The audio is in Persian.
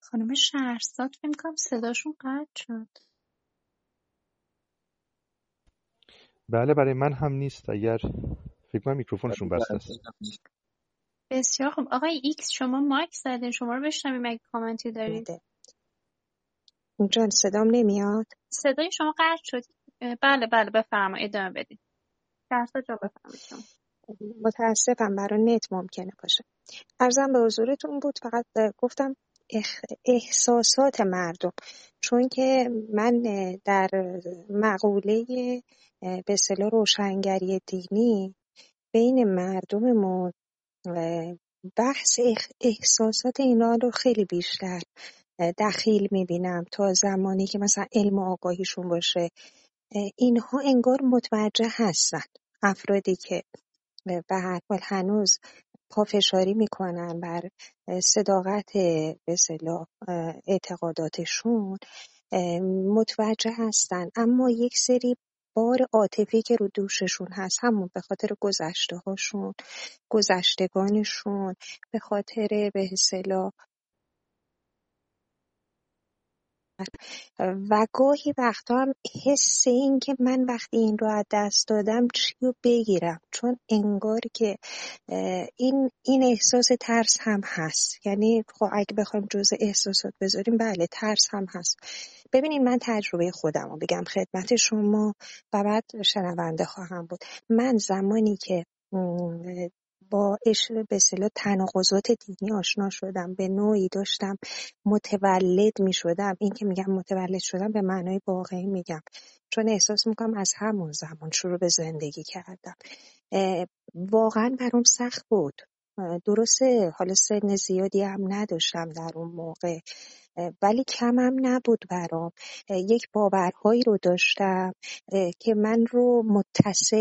خانم شهرزاد فکر کنم صداشون قطع شد. بله برای من هم نیست. اگر فکر کنم میکروفونشون بسته است. بسیار خوب. آقای ایکس شما مایک زده، شما رو بشنویم اگه کامنتی دارید. جان صدام نمیاد؟ صدای شما قطع شد. بله بله بفرمایید ادامه بدید. شهرزاد جان بفرمایید شما. متاسفم برای نت ممکنه باشه. عرضم به حضورتون بود، فقط گفتم احساسات مردم، چون که من در مقوله به اصطلاح روشنگری دینی بین مردممون بحث احساسات اینا رو خیلی بیشتر دخیل میبینم تا زمانی که مثلا علم و آگاهیشون باشه. اینها انگار متوجه هستن، افرادی که به هر حال هنوز پافشاری میکنن بر صداقت به اصطلاح اعتقاداتشون، متوجه هستن، اما یک سری بار عاطفی که رو دوششون هست، همون به خاطر گذشته هاشون، گذشتگانشون، به خاطر به اصطلاح و گاهی وقتا هم حس این که من وقتی این رو از دست دادم چی رو بگیرم، چون انگار که این احساس ترس هم هست. یعنی خب اگه بخوایم جزء احساسات بذاریم، بله ترس هم هست. ببینید من تجربه خودم رو بگم خدمت شما و بعد شنونده خواهم بود. من زمانی که با به اصطلاح تناقضات دینی آشنا شدم، به نوعی داشتم متولد می شدم. این که میگم متولد شدم به معنای واقعی میگم، چون احساس میکنم از همون زمان شروع به زندگی کردم. واقعا برام سخت بود. درسته حالا سن زیادی هم نداشتم در اون موقع، ولی کم هم نبود برام. یک باورهایی رو داشتم که من رو متصل